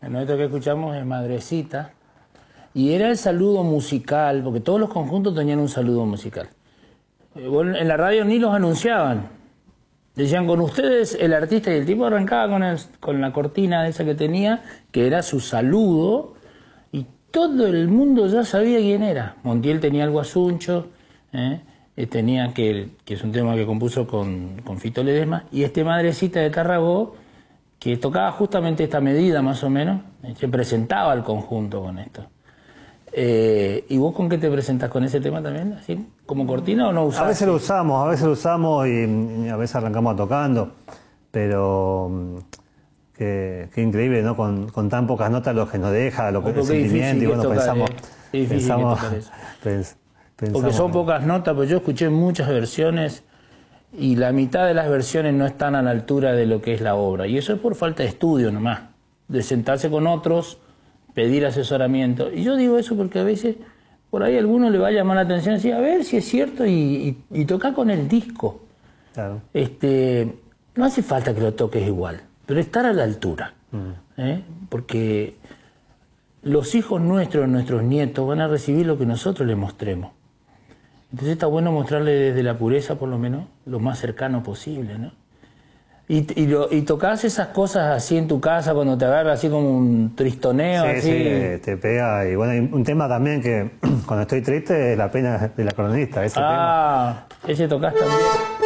El nuestro que escuchamos es Madrecita. Y era el saludo musical, porque todos los conjuntos tenían un saludo musical. En la radio ni los anunciaban. Decían, con ustedes el artista, y el tipo arrancaba con la cortina esa que tenía, que era su saludo, y todo el mundo ya sabía quién era. Montiel tenía el Guasuncho, tenía que es un tema que compuso con Fito Ledesma, y Madrecita de Tarragó, que tocaba justamente esta medida más o menos, se presentaba al conjunto con esto. ¿Y vos con qué te presentás? ¿Con ese tema también? ¿Así como cortina o no usás? A veces lo usamos y a veces arrancamos tocando, pero qué increíble, ¿no? Con tan pocas notas lo que nos deja, lo que es el sentimiento, y bueno, pensamos, porque son pocas notas, pero yo escuché muchas versiones y la mitad de las versiones no están a la altura de lo que es la obra, y eso es por falta de estudio nomás, de sentarse con otros, pedir asesoramiento. Y yo digo eso porque a veces por ahí a alguno le va a llamar la atención y decir, a ver si es cierto, y tocar con el disco. Claro. No hace falta que lo toques igual, pero estar a la altura. Porque los hijos nuestros, nuestros nietos, van a recibir lo que nosotros les mostremos. Entonces está bueno mostrarle desde la pureza, por lo menos, lo más cercano posible, ¿no? Y tocás esas cosas así en tu casa cuando te agarra así como un tristoneo. Sí, así. Sí, te pega. Y bueno, hay un tema también que cuando estoy triste es La pena de la cronista. Ese tema. Ese tocás también.